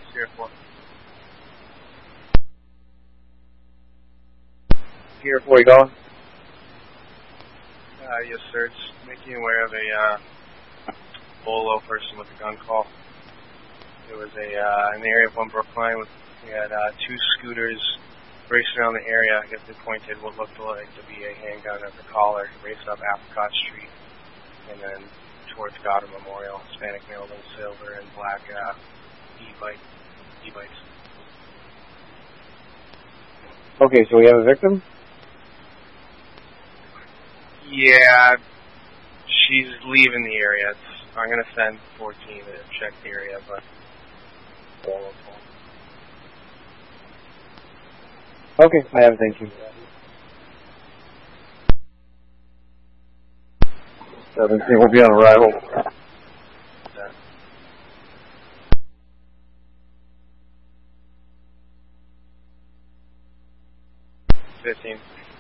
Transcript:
Sierra 4. Sierra 4, you going? Yes, sir. It's making you aware of a Bolo person with a gun call. There was in the area of 1 Brookline, we had 2 scooters racing around the area. I guess they pointed what looked like to be a handgun at the collar, raced up Apricot Street, and then towards Goddard Memorial. Hispanic males in silver and black e-bikes. Okay, so we have a victim? Yeah, she's leaving the area. I'm going to send 14 to check the area, but... Okay, I have it, thank you. 17 will be on arrival. 15.